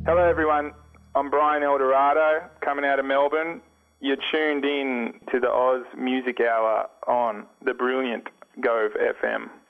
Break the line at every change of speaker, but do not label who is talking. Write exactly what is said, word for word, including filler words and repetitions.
Hello, everyone. I'm Brian Eldorado, coming out of Melbourne. You're tuned in to the Oz Music Hour on the brilliant Gove F M.